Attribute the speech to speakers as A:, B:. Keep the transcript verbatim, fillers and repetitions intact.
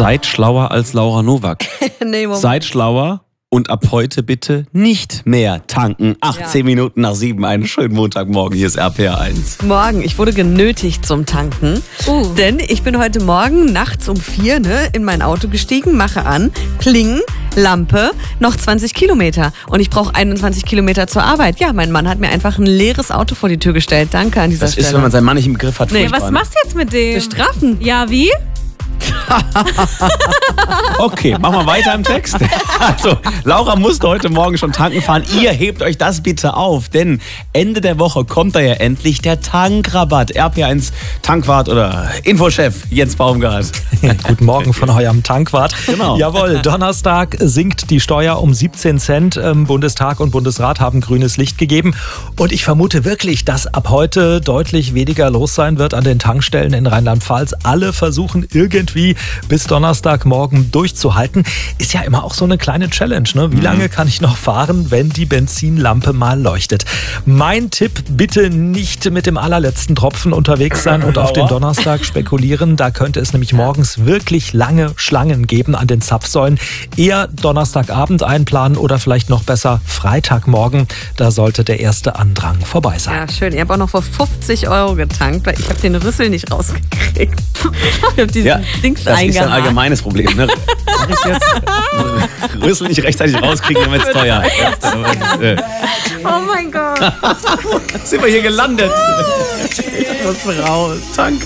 A: Seid schlauer als Laura Nowak.
B: Nee, Moment.
A: Seid schlauer und ab heute bitte nicht mehr tanken. achtzehn
B: Ja.
A: Minuten nach sieben, einen schönen Montagmorgen. Hier ist R P R eins.
B: Morgen, ich wurde genötigt zum Tanken,
C: Uh.
B: denn ich bin heute Morgen nachts um vier ne, in mein Auto gestiegen, mache an, pling, Lampe, noch zwanzig Kilometer und ich brauche einundzwanzig Kilometer zur Arbeit. Ja, mein Mann hat mir einfach ein leeres Auto vor die Tür gestellt. Danke an dieser
A: Das
B: Stelle.
A: ist, wenn man seinen Mann nicht im Griff hat.
B: Nee,
C: Ja, was
A: furchtbar, ne?
C: machst du jetzt mit dem?
B: Bestrafen.
C: Ja, wie?
A: Okay, machen wir weiter im Text. Also, Laura musste heute Morgen schon tanken fahren. Ihr hebt euch das bitte auf, denn Ende der Woche kommt da ja endlich der Tankrabatt. R P eins Tankwart oder Infochef Jens Baumgart.
D: Guten Morgen von eurem Tankwart.
A: Genau.
D: Jawohl, Donnerstag sinkt die Steuer um siebzehn Cent. Ähm, Bundestag und Bundesrat haben grünes Licht gegeben. Und ich vermute wirklich, dass ab heute deutlich weniger los sein wird an den Tankstellen in Rheinland-Pfalz. Alle versuchen irgendwie bis Donnerstagmorgen durchzuhalten. Ist ja immer auch so eine kleine Challenge, ne? Wie lange kann ich noch fahren, wenn die Benzinlampe mal leuchtet? Mein Tipp, bitte nicht mit dem allerletzten Tropfen unterwegs sein und auf den Donnerstag spekulieren. Da könnte es nämlich morgens wirklich lange Schlangen geben an den Zapfsäulen. Eher Donnerstagabend einplanen oder vielleicht noch besser Freitagmorgen. Da sollte der erste Andrang vorbei sein.
B: Ja, schön. Ihr habt auch noch vor fünfzig Euro getankt, weil ich habe den Rüssel nicht rausgekriegt. Ich habe diesen
A: Ja,
B: Dings
A: das ist ein
B: eingehakt.
A: allgemeines Problem. Ne? Mach ich jetzt? Rüssel nicht rechtzeitig rauskriegen, dann wird's teuer. Äh,
C: Oh mein Gott.
A: Sind wir hier gelandet?
B: Ich muss raus.
A: Tank.